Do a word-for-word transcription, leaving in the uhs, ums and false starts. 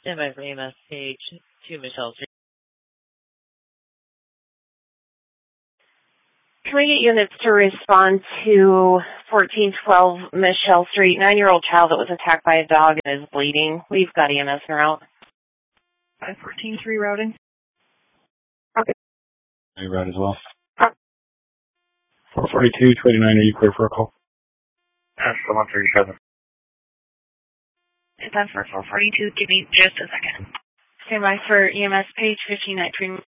Stand by for E M S page two, Michelle Street. Can we get units to respond to fourteen twelve Michelle Street? Nine-year-old child that was attacked by a dog and is bleeding. We've got E M S en route. five fourteen three routing. Okay. You route as well. four forty-two twenty-nine, are you clear for a call? That's the one thirty-seven. It's on for four forty-two. Give me just a second. Stand by for E M S page fifteen nineteen.